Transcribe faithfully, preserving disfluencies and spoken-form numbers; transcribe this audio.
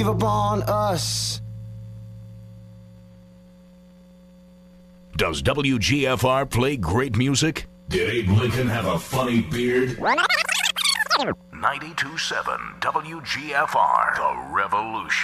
upon us. Does W G F R play great music? Did Abe Lincoln have a funny beard? ninety-two point seven W G F R, The Revolution.